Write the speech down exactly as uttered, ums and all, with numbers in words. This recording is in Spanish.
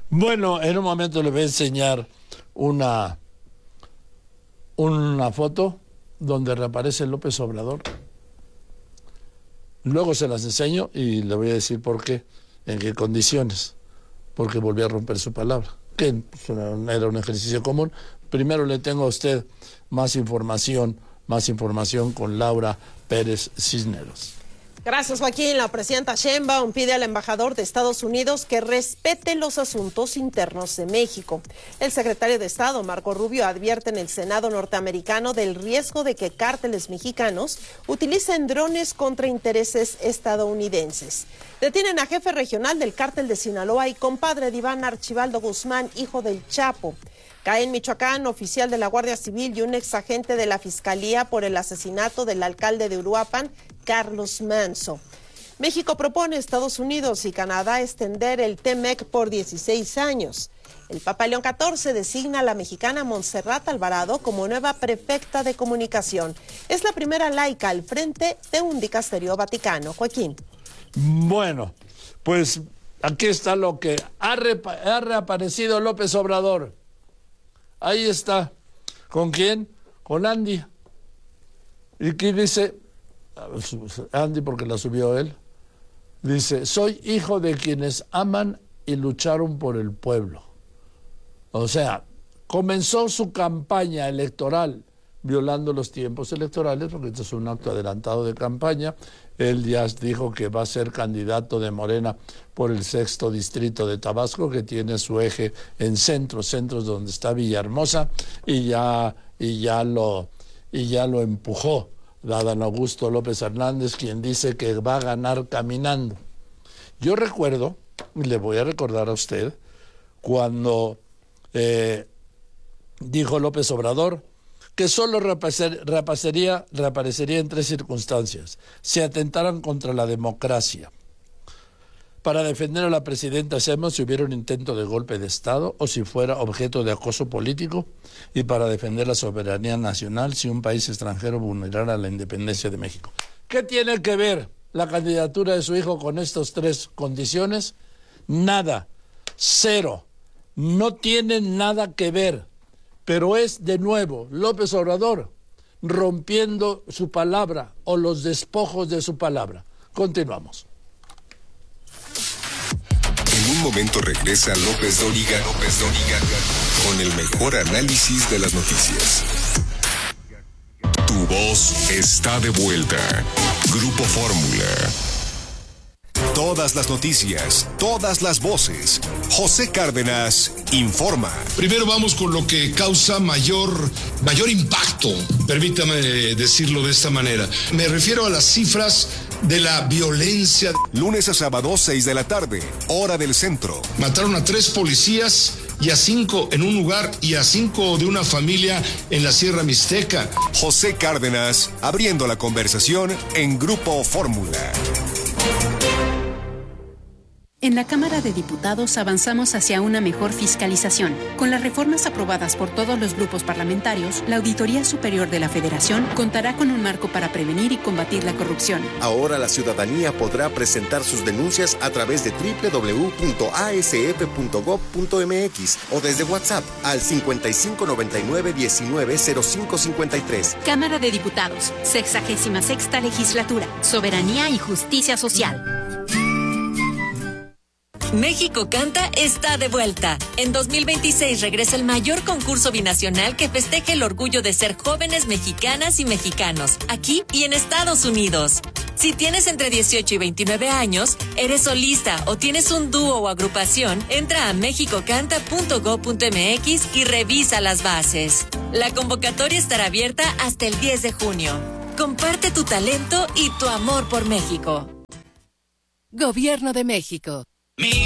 Bueno, en un momento les voy a enseñar una, una foto donde reaparece López Obrador. Luego se las enseño y le voy a decir por qué, en qué condiciones, porque volvió a romper su palabra, que era un ejercicio común. Primero le tengo a usted más información, más información con Laura Pérez Cisneros. Gracias, Joaquín. La presidenta Sheinbaum pide al embajador de Estados Unidos que respete los asuntos internos de México. El secretario de Estado, Marco Rubio, advierte en el Senado norteamericano del riesgo de que cárteles mexicanos utilicen drones contra intereses estadounidenses. Detienen a jefe regional del cártel de Sinaloa y compadre de Iván Archibaldo Guzmán, hijo del Chapo. Cae en Michoacán, oficial de la Guardia Civil y un exagente de la Fiscalía por el asesinato del alcalde de Uruapan, Carlos Manso. México propone a Estados Unidos y Canadá extender el T M E C por dieciséis años. El Papa León catorce designa a la mexicana Montserrat Alvarado como nueva prefecta de comunicación. Es la primera laica al frente de un dicasterio vaticano. Joaquín. Bueno, pues aquí está lo que ha, repa- ha reaparecido López Obrador. Ahí está. ¿Con quién? Con Andy. ¿Y qué dice? Andy, porque la subió él. Dice, soy hijo de quienes aman y lucharon por el pueblo. O sea, comenzó su campaña electoral violando los tiempos electorales, porque esto es un acto adelantado de campaña. Él ya dijo que va a ser candidato de Morena por el sexto distrito de Tabasco, que tiene su eje en centros, centros donde está Villahermosa, y ya, y ya lo, y ya lo empujó Adán Augusto López Hernández, quien dice que va a ganar caminando. Yo recuerdo, y le voy a recordar a usted, cuando eh, dijo López Obrador que solo reaparecer, reaparecería, reaparecería en tres circunstancias: si atentaran contra la democracia, para defender a la presidenta Sheinbaum si hubiera un intento de golpe de Estado o si fuera objeto de acoso político, y para defender la soberanía nacional si un país extranjero vulnerara la independencia de México. ¿Qué tiene que ver la candidatura de su hijo con estas tres condiciones? Nada, cero, no tiene nada que ver. Pero es de nuevo López Obrador rompiendo su palabra o los despojos de su palabra. Continuamos. En un momento regresa López Dóriga, López Dóriga, con el mejor análisis de las noticias. Tu voz está de vuelta. Grupo Fórmula. Todas las noticias, todas las voces. José Cárdenas informa. Primero vamos con lo que causa mayor, mayor impacto, permítame decirlo de esta manera. Me refiero a las cifras de la violencia. Lunes a sábado, seis de la tarde, hora del centro. Mataron a tres policías y a cinco en un lugar y a cinco de una familia en la Sierra Mixteca. José Cárdenas, abriendo la conversación en Grupo Fórmula. En la Cámara de Diputados avanzamos hacia una mejor fiscalización. Con las reformas aprobadas por todos los grupos parlamentarios, la Auditoría Superior de la Federación contará con un marco para prevenir y combatir la corrupción. Ahora la ciudadanía podrá presentar sus denuncias a través de doble u doble u doble u punto a s f punto gob punto m x o desde WhatsApp al cincuenta y cinco noventa y nueve diecinueve cero cinco cincuenta y tres. Cámara de Diputados, sexagésima sexta legislatura, soberanía y justicia social. México Canta está de vuelta. En dos mil veintiséis regresa el mayor concurso binacional que festeja el orgullo de ser jóvenes mexicanas y mexicanos, aquí y en Estados Unidos. Si tienes entre dieciocho y veintinueve años, eres solista o tienes un dúo o agrupación, entra a mexico canta punto gob punto m x y revisa las bases. La convocatoria estará abierta hasta el diez de junio. Comparte tu talento y tu amor por México. Gobierno de México. Mi